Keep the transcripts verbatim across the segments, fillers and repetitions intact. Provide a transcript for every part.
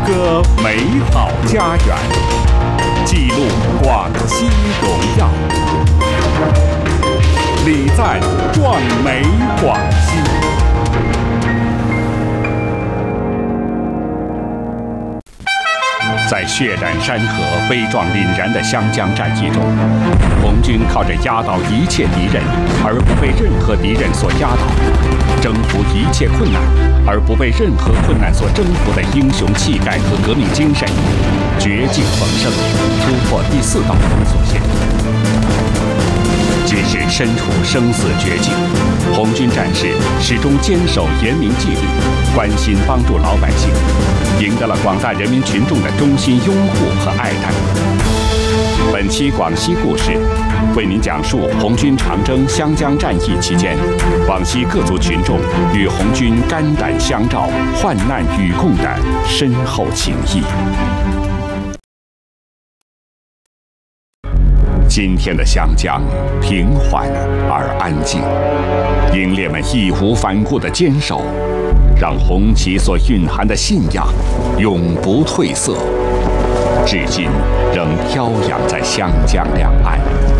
歌美好家园，记录广西荣耀，礼赞壮美广西。在血染山河、悲壮凛然的湘江战役中，红军靠着压倒一切敌人而不被任何敌人所压倒，征服一切困难而不被任何困难所征服的英雄气概和革命精神，绝境逢生，突破第四道封锁线。即使身处生死绝境，红军战士始终坚守严明纪律，关心帮助老百姓，赢得了广大人民群众的衷心拥护和爱戴。本期广西故事为您讲述红军长征湘江战役期间，广西各族群众与红军肝胆相照、患难与共的深厚情谊。今天的湘江平缓而安静，英烈们义无反顾的坚守，让红旗所蕴含的信仰永不褪色，至今仍飘扬在湘江两岸。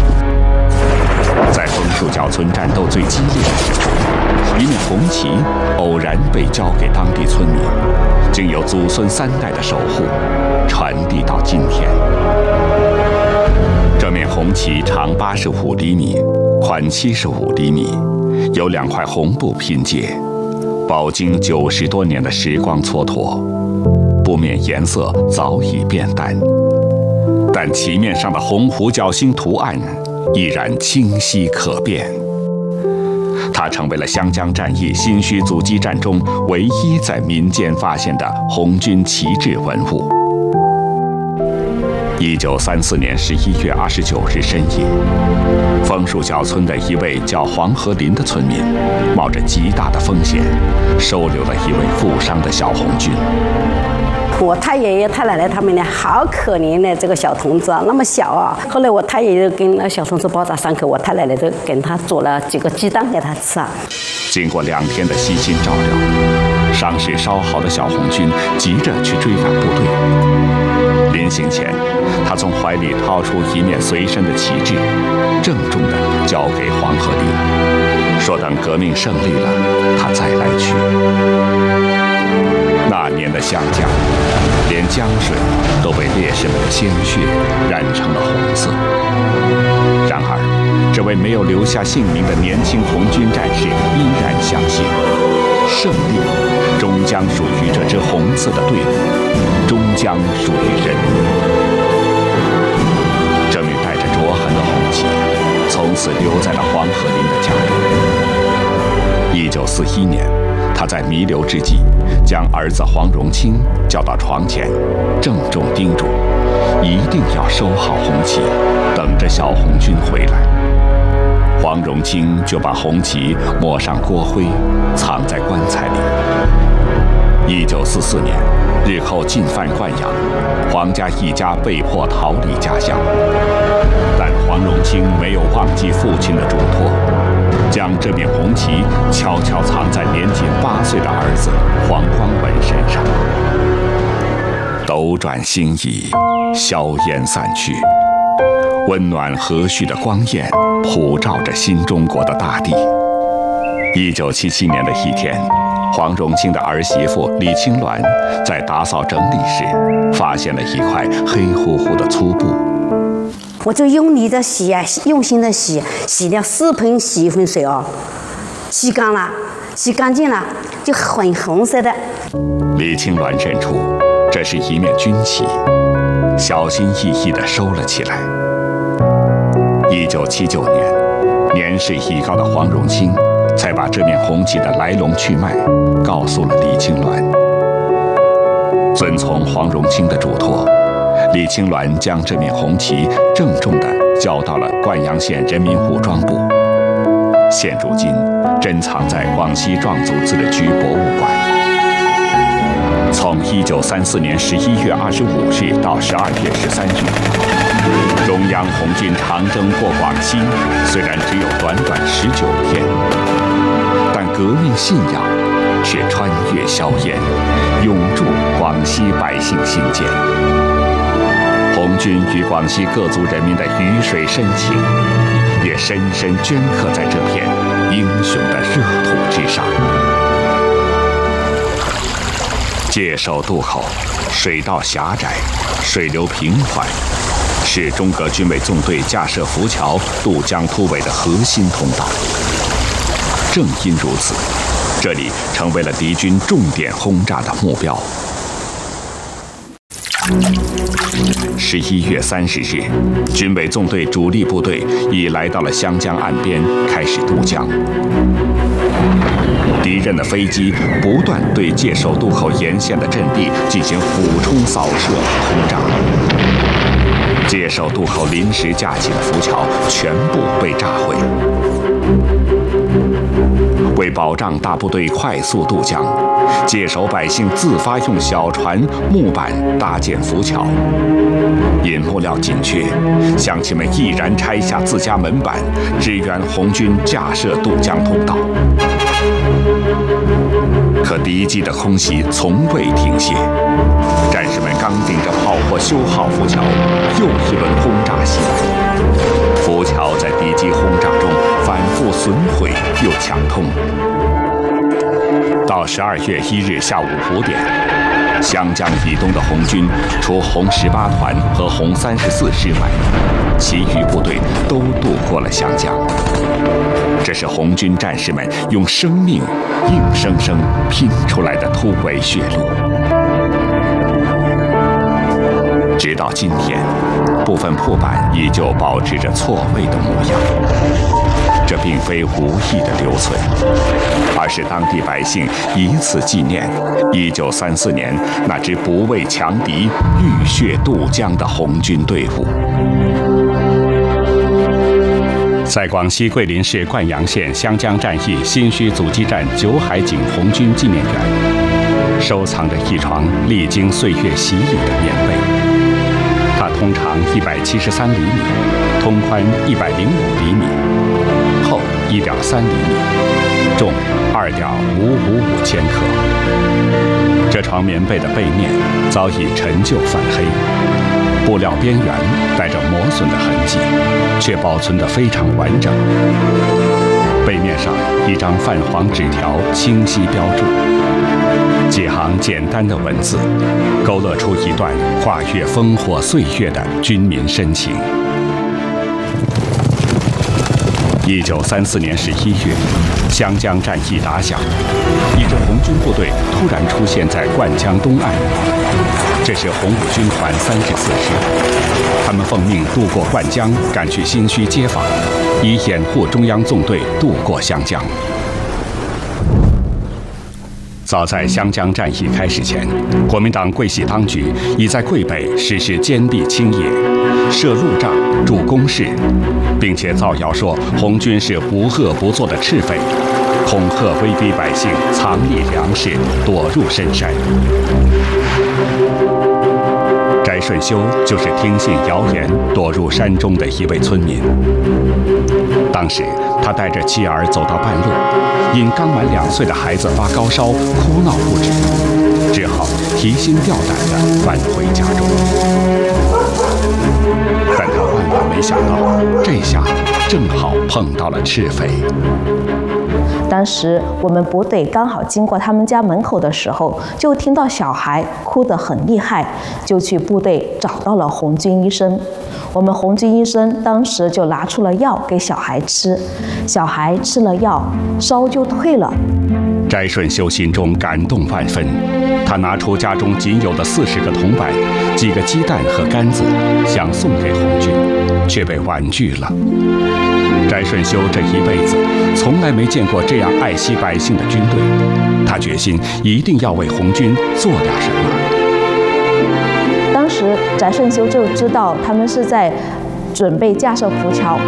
在枫树角村战斗最激烈的时候，一面红旗偶然被交给当地村民，经由祖孙三代的守护，传递到今天。这面红旗长八十五厘米，宽七十五厘米，有两块红布拼接，饱经九十多年的时光蹉跎，布面颜色早已变淡，但旗面上的红虎角星图案依然清晰可辨。它成为了湘江战役新圩阻击战中唯一在民间发现的红军旗帜文物。一九三四年十一月二十九日深夜，枫树角村的一位叫黄河林的村民，冒着极大的风险，收留了一位负伤的小红军。 我太爷爷、太奶奶他们呢，好可怜的这个小童子啊，那么小啊。后来我太爷爷跟那小童子包扎伤口，我太奶奶就给他做了几个鸡蛋给他吃啊。 经过两天的悉心照料，伤势稍好的小红军急着去追赶部队。临行前，他从怀里掏出一面随身的旗帜，郑重地交给黄河林，说等革命胜利了，他再来取。那年的湘江，连江水都被烈士们的鲜血染成了红色。然而，这位没有留下姓名的年轻红军战士依然相信，胜利终将属于这支红色的队伍，终将属于人民。这面带着灼痕的红旗，从此留在了黄河林的家中。一九四一年，他在弥留之际，将儿子黄荣清叫到床前，郑重叮嘱，一定要收好红旗，等着小红军回来。黄荣清就把红旗抹上锅灰，藏在棺材里。一九四四年，日寇进犯灌阳，黄家一家被迫逃离家乡。但黄荣清没有忘记父亲的嘱托，将这面红旗悄悄藏在年仅八岁的儿子黄光文身上。斗转星移，硝烟散去，温暖和煦的光焰普照着新中国的大地。一九七七年的一天，黄荣清的儿媳妇李青鸾在打扫整理时，发现了一块黑乎乎的粗布。 我就用力的洗啊，用心的洗，洗了四盆洗衣粉水哦，洗干了，洗干净了，就很红色的。 李青鸾认出这是一面军旗，小心翼翼地收了起来。一九七九年，年事已高的黄荣清才把这面红旗的来龙去脉告诉了李青鸾。遵从黄荣清的嘱托，李青鸾将这面红旗郑重地交到了灌阳县人民武装部，现如今珍藏在广西壮族自治区博物馆。从一九三四年十一月二十五日到十二月十三日，中央红军长征过广西，虽然只有短短十九天，但革命信仰却穿越硝烟，永驻广广西百姓心间。红军与广西各族人民的鱼水深情，也深深镌刻在这片英雄的热土之上。界首渡口水道狭窄，水流平缓，是中革军委纵队架设浮桥渡江突围的核心通道。正因如此，这里成为了敌军重点轰炸的目标。十一月三十日，军委纵队主力部队已来到了湘江岸边，开始渡江。敌人的飞机不断对界首渡口沿线的阵地进行俯冲扫射和轰炸，界首渡口临时架起的浮桥全部被炸毁。为保障大部队快速渡江，界首百姓自发用小船、木板搭建浮桥。因木料紧缺，乡亲们毅然拆下自家门板，支援红军架设渡江通道。可敌机的空袭从未停歇，战士们刚顶着炮火修好浮桥，又一轮轰炸袭来。浮桥在敌机轰炸中反复损毁又抢通。到十二月一日下午五点，湘江以东的红军除红十八团和红三十四师外，其余部队都渡过了湘江。这是红军战士们用生命硬生生拼出来的突围血路。直到今天，部分铺板依旧保持着错位的模样。这并非无意的留存，而是当地百姓以此纪念一九三四年那支不畏强敌、浴血渡江的红军队伍。在广西桂林市灌阳县湘江战役新圩阻击战九海井红军纪念园，收藏着一床历经岁月洗礼的棉被。它通长一百七十三厘米，通宽一百零五厘米，厚一点三厘米，重二点五五五千克。这床棉被的背面早已陈旧泛黑，布料边缘带着磨损的痕迹，却保存得非常完整。背面上一张泛黄纸条清晰标注，几行简单的文字，勾勒出一段跨越烽火岁月的军民深情。一九三四年十一月，湘江战役打响，一支红军部队突然出现在灌江东岸。这是红五军团三十四师，他们奉命渡过灌江，赶去新圩接访，以掩护中央纵队渡过湘江。早在湘江战役开始前，国民党桂系当局已在桂北实施坚壁清野，设路障、筑工事，并且造谣说红军是无恶不作的赤匪，恐吓威逼百姓藏匿粮食，躲入深山。翟顺修就是听信谣言躲入山中的一位村民。当时他带着妻儿走到半路，因刚满两岁的孩子发高烧，哭闹不止，只好提心吊胆地返回家中。但他万万没想到，这下正好碰到了赤匪。 当时我们部队刚好经过他们家门口的时候，就听到小孩哭得很厉害，就去部队找到了红军医生。我们红军医生当时就拿出了药给小孩吃，小孩吃了药，烧就退了。 翟顺修心中感动万分，他拿出家中仅有的四十个铜板、几个鸡蛋和杆子，想送给红军，却被婉拒了。翟顺修这一辈子从来没见过这样爱惜百姓的军队，他决心一定要为红军做点什么。 当时翟顺修就知道他们是在准备架设浮桥。